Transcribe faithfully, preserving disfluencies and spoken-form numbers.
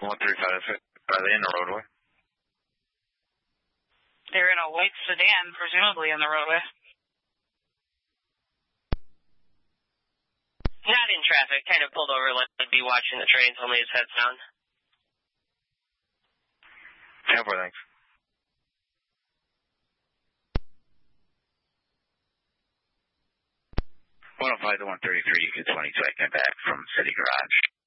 one thirty-five, are they in the roadway? They're in a white sedan, presumably in the roadway. Not in traffic, kind of pulled over, like I'd be watching the train, told me his head's down. ten four, thanks. one oh five to one thirty-three, you get twenty second back from City Garage.